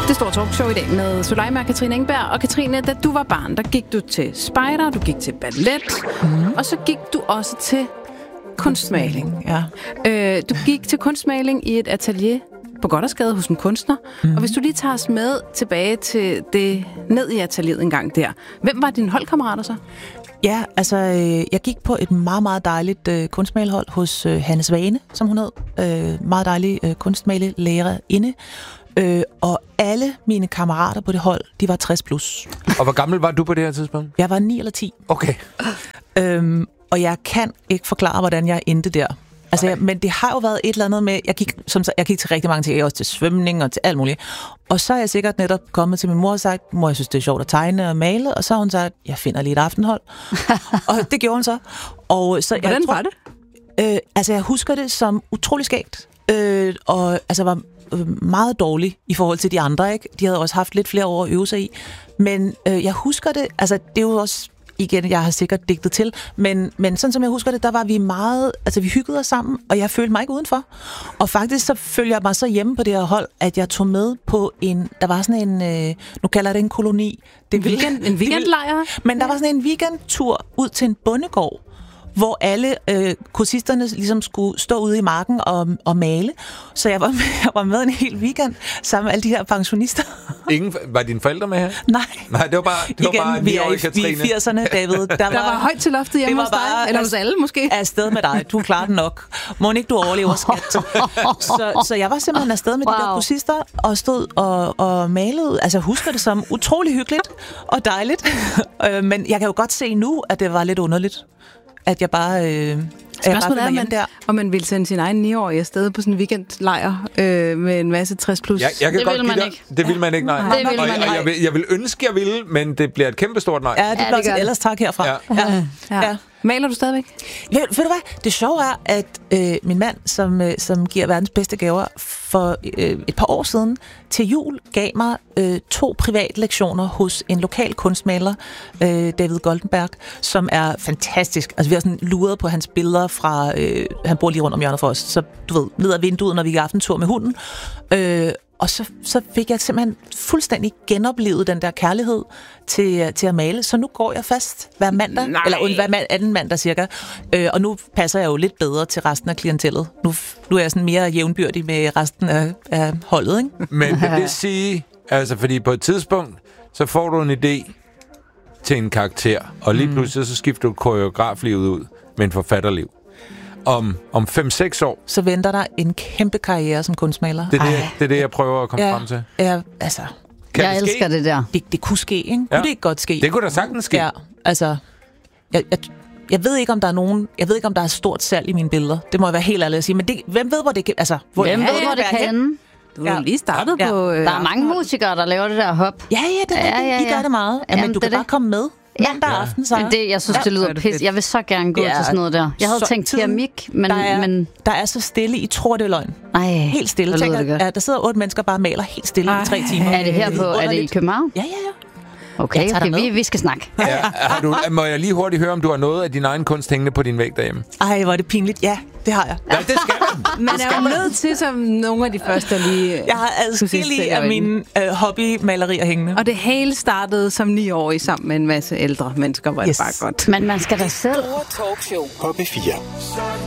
Det store talkshow i dag med Soleima og Katrine Engberg. Og Katrine, da du var barn, der gik du til spejder, du gik til ballet, og så gik du også til kunstmaling. Ja. Du gik til kunstmaling i et atelier på Gothersgade hos en kunstner. Og hvis du lige tager os med tilbage til det ned i atelieret en gang der. Hvem var dine holdkammerater så? Ja, altså, jeg gik på et meget, meget dejligt kunstmalerhold hos Hanne Svane, som hun hed. Meget dejlig kunstmalelærerinde. Og alle mine kammerater på det hold, de var 60 plus. Og hvor gammel var du på det her tidspunkt? Jeg var 9 eller 10. Okay. Og jeg kan ikke forklare, hvordan jeg endte der. Altså, men det har jo været et eller andet med, jeg gik til rigtig mange ting, også til svømning og til alt muligt. Og så er jeg sikkert netop kommet til min mor og sagt, mor, jeg synes, det er sjovt at tegne og male. Og så har hun sagt, jeg finder lige et aftenhold. Og det gjorde hun så. Og så hvordan var det? Altså, jeg husker det som utrolig skægt. Og altså, var meget dårlig i forhold til de andre, ikke? De havde også haft lidt flere år at øve sig i. Men jeg husker det, altså, det er jo også... Igen, jeg har sikkert digtet til, men sådan som jeg husker det, der var vi meget, altså vi hyggede os sammen, og jeg følte mig ikke udenfor. Og faktisk så følte jeg mig så hjemme på det her hold, at jeg tog med på der var sådan en, nu kalder jeg det en koloni. En weekendlejr? Men der var sådan en weekendtur ud til en bondegård, hvor alle kursisterne ligesom skulle stå ude i marken og male. Så jeg var med en hel weekend sammen med alle de her pensionister. Var dine forældre med her? Nej, det var bare vi er i 80'erne, David. Der var højt til loftet hjemme hos dig, eller hos alle måske? Afsted med dig, du klarer den nok. Må ikke du overlever, skat. Så jeg var simpelthen afsted med de der kursister, og stod og malede. Altså, jeg husker det som utrolig hyggeligt og dejligt. Men jeg kan jo godt se nu, at det var lidt underligt. At jeg bare... Spørgsmålet er, om man ville sende sin egen 9-årige afsted på sådan en weekendlejr med en masse 60 plus. Jeg kan godt give dig. Det vil man ikke, nej. Det vil man ikke. Jeg vil ønske, jeg ville, men det bliver et kæmpestort nej. Ja, det bliver også ellers tak herfra. Ja. Maler du stadigvæk? Ved du hvad? Det sjove er, at min mand, som giver verdens bedste gaver, for et par år siden til jul gav mig 2 private lektioner hos en lokal kunstmaler, David Goldenberg, som er fantastisk. Altså vi har sådan luret på hans billeder fra, han bor lige rundt om hjørnet for os, så du ved, ned ad vinduet, når vi gik aftentur med hunden. Og så fik jeg simpelthen fuldstændig genoplevet den der kærlighed til at male. Så nu går jeg fast hver mandag, eller hver anden mandag cirka. Og nu passer jeg jo lidt bedre til resten af klientellet. Nu er jeg sådan mere jævnbyrdig med resten af holdet, ikke? Men det vil sige, altså fordi på et tidspunkt, så får du en idé til en karakter, og lige pludselig så skifter du koreograflivet ud med en forfatterliv. Om 5-6 år... Så venter der en kæmpe karriere som kunstmaler. Det er det, jeg prøver at komme frem til. Ja, altså... Jeg elsker det der. Det kunne ske, ikke? Kunne det ikke godt ske? Det kunne da sagtens ske. Ja, altså... Jeg ved ikke, om der er nogen... Jeg ved ikke, om der er stort salg i mine billeder. Det må jeg være helt ærlig at sige. Men hvem ved, hvor det kan... Altså, hvem ved, hvor det kan? Du er lige startet på... Der er mange musikere, der laver det der hop. Ja, det er rigtigt. I gør det meget. Men du kan bare komme med. Mandag aften, så. Men jeg synes, det lyder pisse. Jeg vil så gerne gå til sådan noget der. Jeg havde tænkt keramik, men... Der er så stille, I tror, det er løgn. Nej, helt stille. Der sidder 8 mennesker bare og maler helt stille i 3 timer. Er det her på? Er det i København? Ja. Okay, vi skal snakke. Må jeg lige hurtigt høre, om du har noget af din egen kunst hængende på din væg derhjemme? Ej, hvor er det pinligt. Ja, det har jeg. Ja, det skal man. Man er jo nødt til, som nogle af de første lige... Jeg har adskillige af mine hobbymalerier hængende. Og det hele startede som 9-årig sammen med en masse ældre mennesker, hvor det bare godt. Men man skal da selv... Hobby 4.